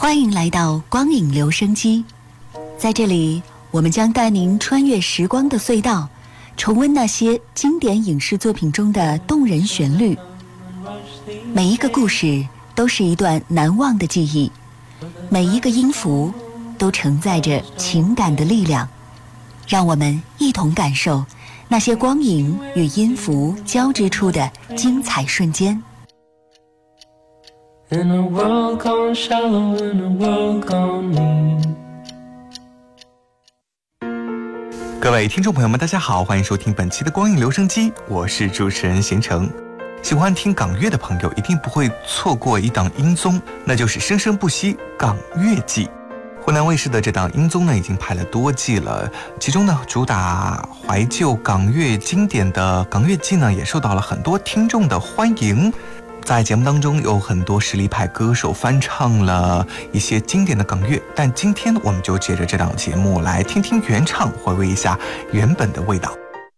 欢迎来到光影留声机，在这里我们将带您穿越时光的隧道，重温那些经典影视作品中的动人旋律。每一个故事都是一段难忘的记忆，每一个音符都承载着情感的力量。让我们一同感受那些光影与音符交织出的精彩瞬间。 In a world gone shallow, in a world gone mean。 各位听众朋友们大家好，欢迎收听本期的光影留声机，我是主持人贤成。喜欢听港乐的朋友一定不会错过一档音综，那就是生生不息港乐季。湖南卫视的这档音综呢已经拍了多季了，其中呢主打怀旧港乐经典的港乐季呢也受到了很多听众的欢迎。在节目当中有很多实力派歌手翻唱了一些经典的港乐，但今天我们就借着这档节目来听听原唱，回味一下原本的味道。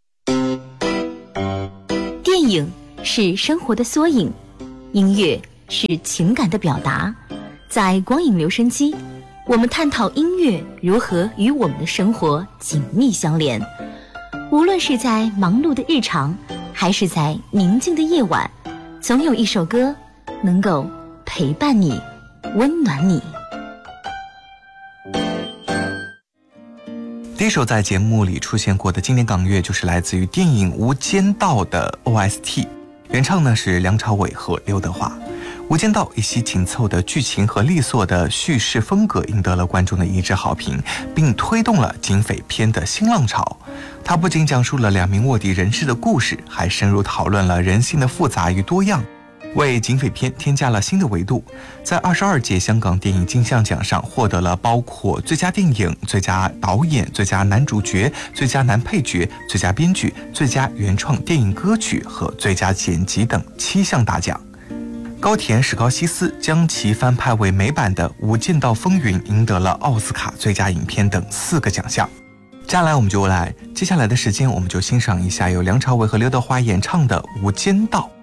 电影是生活的缩影，音乐是情感的表达。在光影留声机，我们探讨音乐如何与我们的生活紧密相连。无论是在忙碌的日常，还是在宁静的夜晚，总有一首歌能够陪伴你，温暖你。 第一首在节目里出现过的经典港乐就是来自于电影《无间道》的 OST， 原唱呢是梁朝伟和刘德华。《无间道》一袭紧凑的剧情和利索的叙事风格赢得了观众的一致好评，并推动了警匪片的新浪潮。它不仅讲述了两名卧底人士的故事，还深入讨论了人性的复杂与多样，为警匪片添加了新的维度。在22届香港电影金像奖上获得了包括最佳电影、最佳导演、最佳男主角、最佳男配角、最佳编剧、最佳原创电影歌曲和最佳剪辑等7项大奖。高田史高西斯将其翻拍为美版的《无间道风云》赢得了奥斯卡最佳影片等4个奖项。接下来的时间我们就欣赏一下由梁朝伟和刘德华演唱的《无间道》。